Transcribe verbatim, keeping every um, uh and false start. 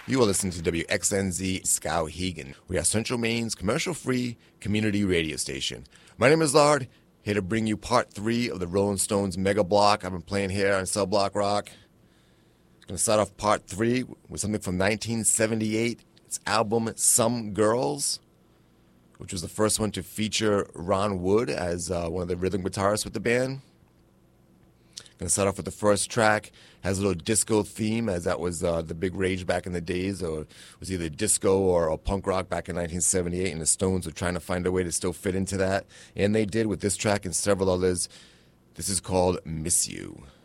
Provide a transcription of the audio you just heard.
You are listening to W X N Z Skowhegan. We are Central Maine's commercial-free community radio station. My name is Lard, here to bring you part three of the Rolling Stones Mega Block I've been playing here on Cell Block Rock. I'm going to start off part three with something from nineteen seventy-eight. It's album Some Girls, which was the first one to feature Ron Wood as uh, one of the rhythm guitarists with the band. Going to start off with the first track. Has a little disco theme, as that was uh, the big rage back in the days, or it was either disco or, or punk rock back in nineteen seventy-eight, and the Stones were trying to find a way to still fit into that, and they did with this track and several others. This is called Miss You.